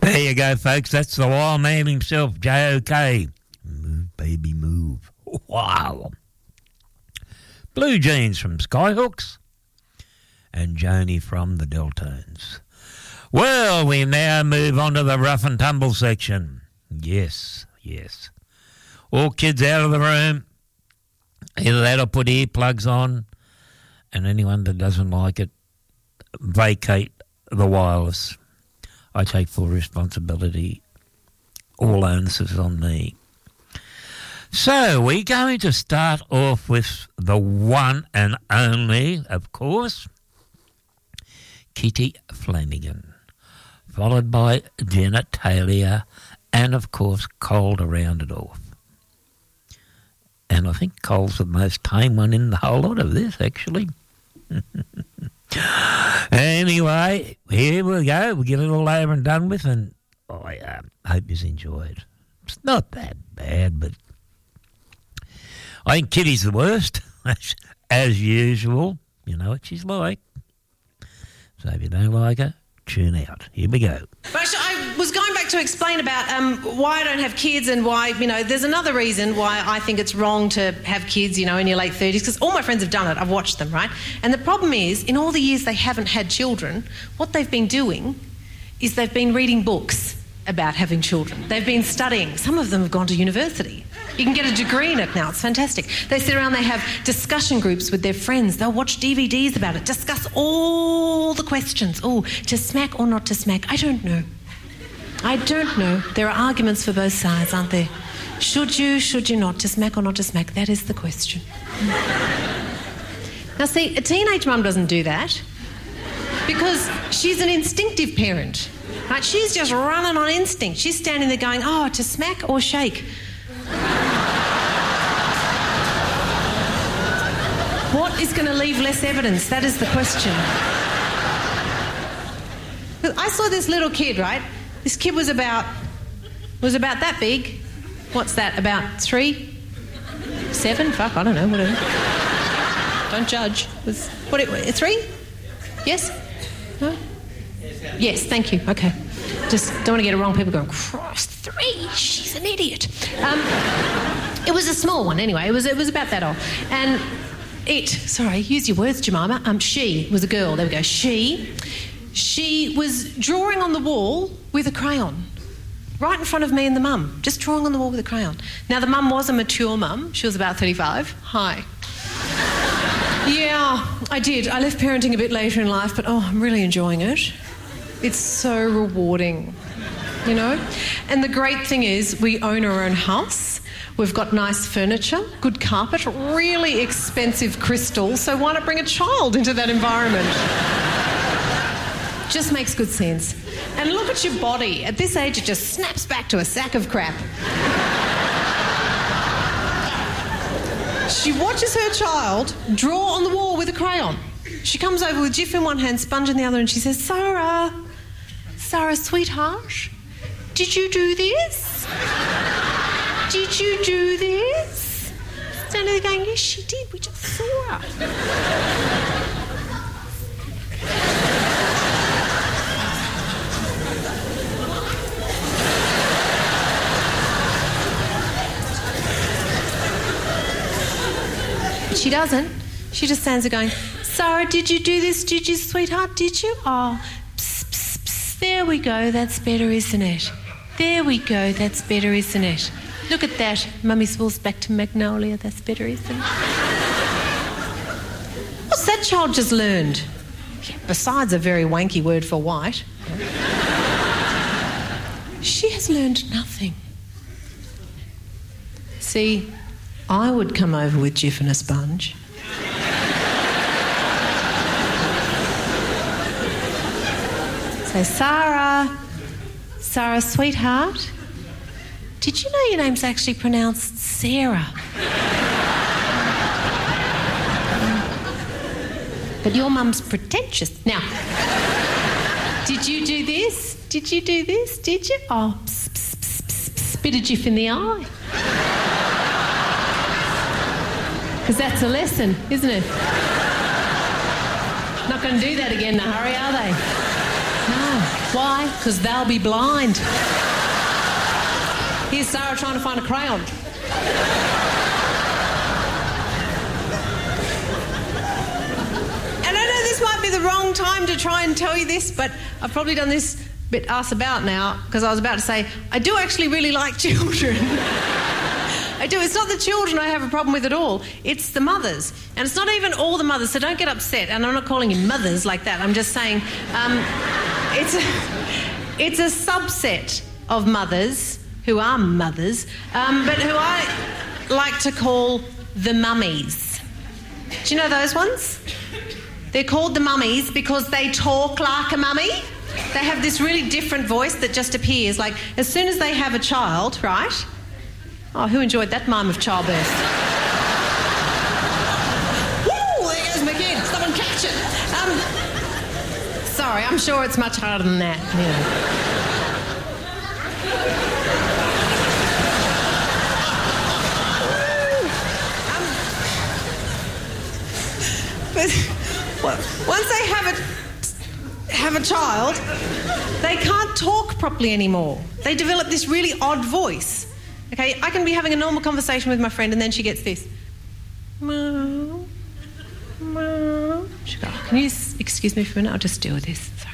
There you go, folks. That's the wild man himself, J.O.K. Move, baby, move. Wow. Blue Jeans from Skyhooks and Joni from the Deltones. Well, we now move on to the rough and tumble section. Yes. All kids out of the room. Either that or put earplugs on. And anyone that doesn't like it, vacate the wireless. I take full responsibility. All onus is on me. So we're going to start off with the one and only, of course, Kitty Flanagan, followed by genitalia, and of course Cole to round it off. And I think Cole's the most tame one in the whole lot of this, actually. Anyway, here we go. We get it all over and done with, and I hope you enjoyed. It's not that bad, but I think Kitty's the worst, as usual. You know what she's like. So if you don't like her, tune out. Here we go. But I was going back to explain about why I don't have kids and why, there's another reason why I think it's wrong to have kids, in your late 30s, because all my friends have done it. I've watched them, right? And the problem is, in all the years they haven't had children, what they've been doing is they've been reading books about having children. They've been studying. Some of them have gone to university. You can get a degree in it now. It's fantastic. They sit around, they have discussion groups with their friends. They'll watch DVDs about it, discuss all the questions. Oh, to smack or not to smack? I don't know. There are arguments for both sides, aren't there? Should you not? To smack or not to smack? That is the question. Now, see, a teenage mum doesn't do that because she's an instinctive parent. Right? She's just running on instinct. She's standing there going, to smack or shake? What is going to leave less evidence? That is the question. I saw this little kid, right? This kid was about that big. What's that, about 3? 7? Fuck, I don't know, whatever. Don't judge. 3? Yes? No? Yes, thank you. Okay. Just don't want to get it wrong. People going, Christ, 3? She's an idiot. It was a small one anyway. It was about that old. And use your words, Jemima. She was a girl. There we go. She was drawing on the wall with a crayon. Right in front of me and the mum. Just drawing on the wall with a crayon. Now, the mum was a mature mum. She was about 35. Hi. Yeah, I did. I left parenting a bit later in life, but I'm really enjoying it. It's so rewarding, And the great thing is we own our own house. We've got nice furniture, good carpet, really expensive crystal, so why not bring a child into that environment? Just makes good sense. And look at your body. At this age, it just snaps back to a sack of crap. She watches her child draw on the wall with a crayon. She comes over with Jif in one hand, sponge in the other, and she says, Sarah, sweetheart, did you do this? Did you do this? Standing there going, yes, she did. We just saw her. She doesn't. She just stands there going, Sarah, did you do this? Did you, sweetheart? Did you? Oh, psst, psst, psst. There we go. That's better, isn't it? There we go. That's better, isn't it? Look at that. Mummy swirls back to Magnolia. That's better, isn't it? What's that child just learned? Besides a very wanky word for white. She has learned nothing. See, I would come over with Jif and a sponge. Say, Sarah, sweetheart, did you know your name's actually pronounced Sarah? But your mum's pretentious. Now, did you do this? Did you do this? Did you? Oh, psst, psst, psst, psst, psst, bit of Jif in the eye. Because that's a lesson, isn't it? Not going to do that again in a hurry, are they? No. Why? Because they'll be blind. Here's Sarah trying to find a crayon. And I know this might be the wrong time to try and tell you this, but I've probably done this bit ass about now, because I was about to say, I do actually really like children. I do. It's not the children I have a problem with at all. It's the mothers. And it's not even all the mothers, so don't get upset. And I'm not calling you mothers like that. I'm just saying it's a subset of mothers who are mothers, but who I like to call the mummies. Do you know those ones? They're called the mummies because they talk like a mummy. They have this really different voice that just appears. Like, as soon as they have a child, right? Oh, who enjoyed that mime of childbirth? Woo! There goes my kid. Someone catch it. Sorry, I'm sure it's much harder than that. But once they have a child, they can't talk properly anymore. They develop this really odd voice. Okay, I can be having a normal conversation with my friend and then she gets this. Mom, Mom. She goes, can you excuse me for a minute? I'll just deal with this. Sorry.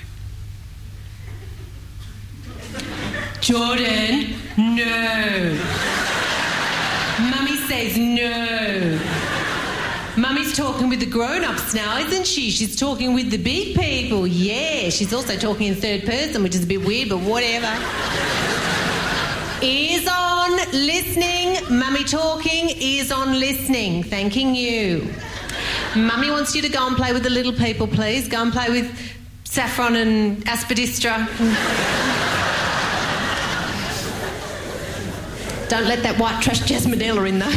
Jordan, no. Mummy says no. Mummy's talking with the grown-ups now, isn't she? She's talking with the big people. Yeah, she's also talking in third person, which is a bit weird, but whatever. Ears on, listening. Mummy talking, ears on, listening. Thanking you. Mummy wants you to go and play with the little people, please. Go and play with Saffron and Aspidistra. Don't let that white trash Jasminella in, though.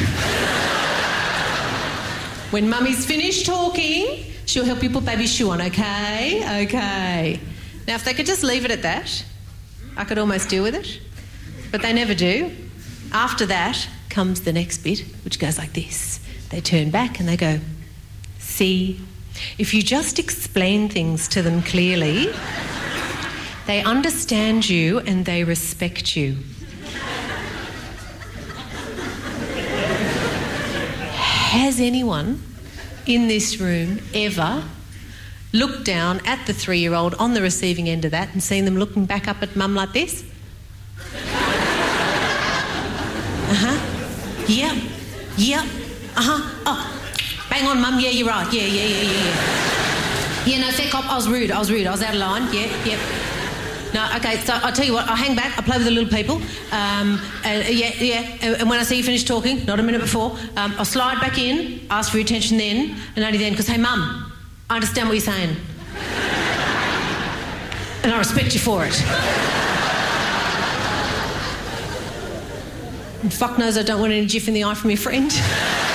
When Mummy's finished talking, she'll help you put baby's shoe on, okay? Okay. Now, if they could just leave it at that, I could almost deal with it. But they never do. After that comes the next bit, which goes like this. They turn back and they go, see, if you just explain things to them clearly, they understand you and they respect you. Has anyone in this room ever looked down at the 3-year-old on the receiving end of that and seen them looking back up at mum like this? Yep. Oh, bang on, mum. Yeah, you're right. Yeah. Yeah, no, fair cop. I was rude. I was out of line. Yeah. No, okay, so I'll tell you what, I'll hang back, I'll play with the little people. And when I see you finish talking, not a minute before, I'll slide back in, ask for your attention then, and only then, because, hey, mum, I understand what you're saying. And I respect you for it. And fuck knows I don't want any jiff in the eye from your friend.